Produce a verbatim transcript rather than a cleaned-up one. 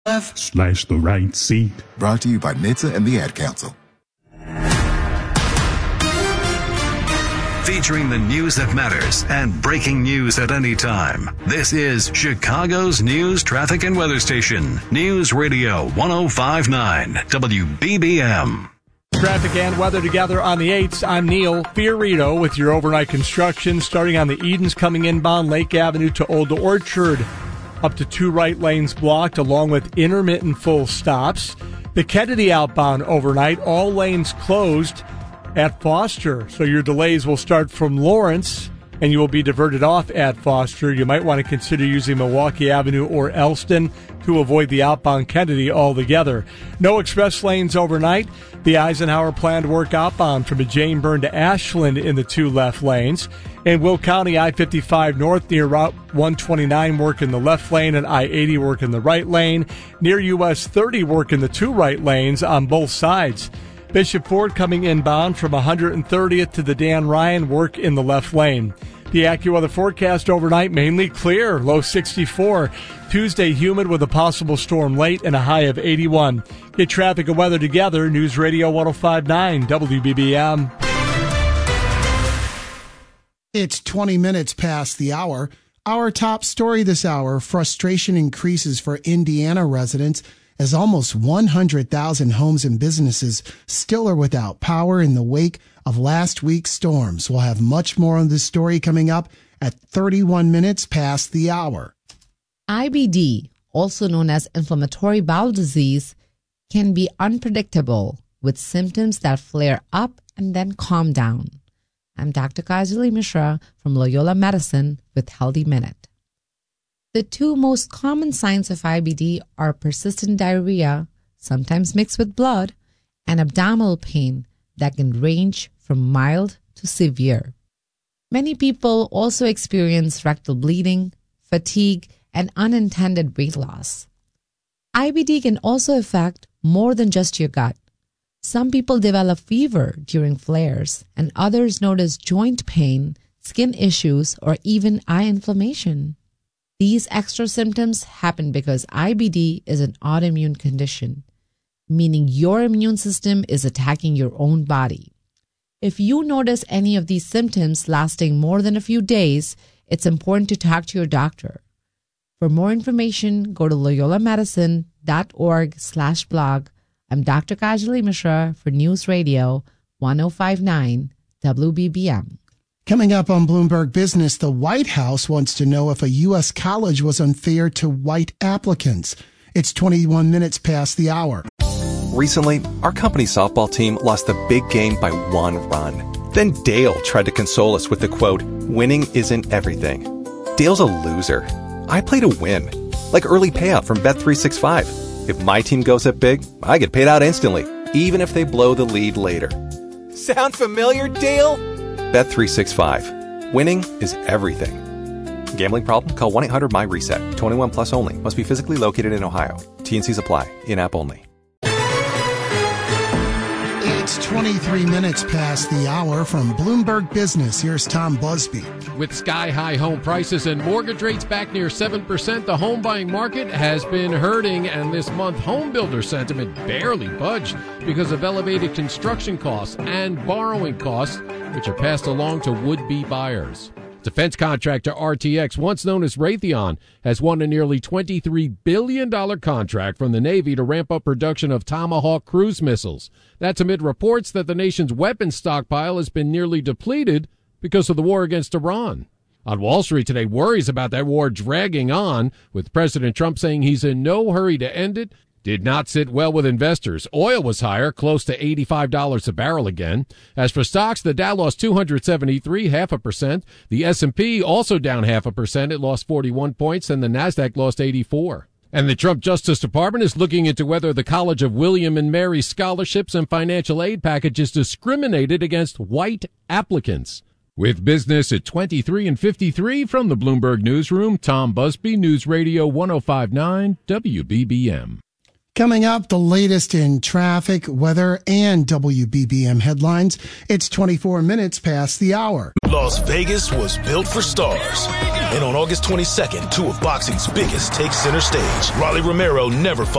Left slash the right seat. Brought to you by N H T S A and the Ad Council. Featuring the news that matters and breaking news at any time. This is Chicago's news, traffic, and weather station. News Radio one oh five point nine W B B M. Traffic and weather together on the eights. I'm Neil Fiorito with your overnight construction starting on the Edens coming inbound Lake Avenue to Old Orchard. Up to two right lanes blocked along with intermittent full stops. The Kennedy outbound overnight, all lanes closed at Foster. So your delays will start from Lawrence and you will be diverted off at Foster. You might want to consider using Milwaukee Avenue or Elston to avoid the outbound Kennedy altogether. No express lanes overnight. The Eisenhower planned work outbound from Jane Byrne to Ashland in the two left lanes. In Will County, I fifty-five north near Route one twenty-nine work in the left lane and I eighty work in the right lane. Near U S thirty work in the two right lanes on both sides. Bishop Ford coming inbound from one hundred thirtieth to the Dan Ryan work in the left lane. The AccuWeather forecast overnight mainly clear, low sixty-four. Tuesday humid with a possible storm late and a high of eighty-one. Get traffic and weather together. News Radio one oh five point nine W B B M. It's twenty minutes past the hour. Our top story this hour, frustration increases for Indiana residents as almost one hundred thousand homes and businesses still are without power in the wake of last week's storms. We'll have much more on this story coming up at thirty-one minutes past the hour. I B D, also known as inflammatory bowel disease, can be unpredictable with symptoms that flare up and then calm down. I'm Doctor Kajali Mishra from Loyola Medicine with Healthy Minute. The two most common signs of I B D are persistent diarrhea, sometimes mixed with blood, and abdominal pain that can range from mild to severe. Many people also experience rectal bleeding, fatigue, and unintended weight loss. I B D can also affect more than just your gut. Some people develop fever during flares, and others notice joint pain, skin issues, or even eye inflammation. These extra symptoms happen because I B D is an autoimmune condition, meaning your immune system is attacking your own body. If you notice any of these symptoms lasting more than a few days, it's important to talk to your doctor. For more information, go to loyolamedicine.org slash blog. I'm Doctor Kajali Mishra for News Radio one oh five point nine W B B M. Coming up on Bloomberg Business, the White House wants to know if a U S college was unfair to white applicants. It's twenty-one minutes past the hour. Recently, our company's softball team lost the big game by one run. Then Dale tried to console us with the quote, "Winning isn't everything." Dale's a loser. I play to win, like early payout from Bet three sixty-five. If my team goes up big, I get paid out instantly, even if they blow the lead later. Sound familiar, Dale? Bet three sixty-five. Winning is everything. Gambling problem? Call one eight hundred my reset. twenty-one plus only. Must be physically located in Ohio. T and C's apply. In-app only. It's twenty-three minutes past the hour from Bloomberg Business. Here's Tom Busby. With sky-high home prices and mortgage rates back near seven percent, the home buying market has been hurting, and this month home builder sentiment barely budged because of elevated construction costs and borrowing costs, which are passed along to would-be buyers. Defense contractor R T X, once known as Raytheon, has won a nearly twenty-three billion dollars contract from the Navy to ramp up production of Tomahawk cruise missiles. That's amid reports that the nation's weapons stockpile has been nearly depleted because of the war against Iran. On Wall Street today, worries about that war dragging on, with President Trump saying he's in no hurry to end it, did not sit well with investors. Oil was higher, close to eighty-five dollars a barrel again. As for stocks, the Dow lost two hundred seventy-three, half a percent. The S and P also down half a percent. It lost forty-one points, and the Nasdaq lost eighty-four. And the Trump Justice Department is looking into whether the College of William and Mary scholarships and financial aid packages discriminated against white applicants. With business at twenty-three and fifty-three from the Bloomberg Newsroom, Tom Busby, News Radio one oh five point nine W B B M. Coming up, the latest in traffic, weather, and W B B M headlines. It's twenty-four minutes past the hour. Las Vegas was built for stars. And on August twenty-second, two of boxing's biggest take center stage. Rolly Romero never fought